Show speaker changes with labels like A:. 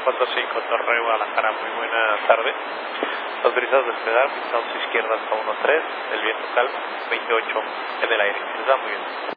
A: 445 Torre Guadalajara, muy buena tarde. Autorizados a despegar, pistón izquierda hasta 13, el viento calma, 28 en el aire. Les va muy bien.